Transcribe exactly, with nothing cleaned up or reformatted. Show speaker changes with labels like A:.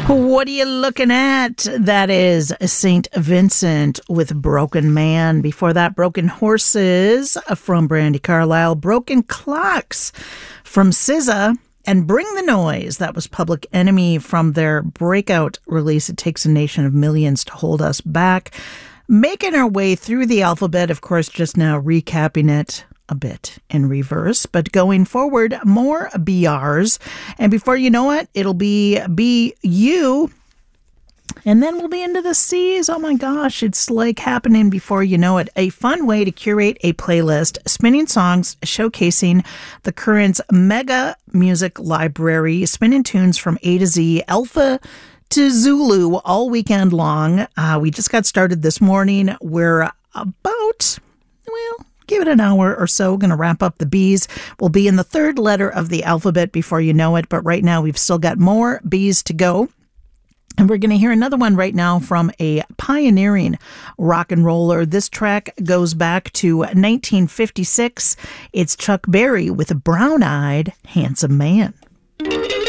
A: What are you looking at? That is Saint Vincent with Broken Man. Before that, Broken Horses from Brandi Carlile. Broken Clocks from S Z A. And Bring the Noise. That was Public Enemy from their breakout release, It Takes a Nation of Millions to Hold Us Back. Making our way through the alphabet, of course, just now recapping it a bit in reverse, but going forward, more B Rs. And before you know it, it'll be B U. And then we'll be into the C's. Oh my gosh, it's like happening before you know it. A fun way to curate a playlist, spinning songs showcasing the Currents mega music library, spinning tunes from A to Z, Alpha to Zulu all weekend long. Uh, we just got started this morning. We're about, well, give it an hour or so. Going to wrap up the B's. We'll be in the third letter of the alphabet before you know it. But right now, we've still got more B's to go. And we're going to hear another one right now from a pioneering rock and roller. This track goes back to nineteen fifty-six. It's Chuck Berry with a Brown-Eyed Handsome Man.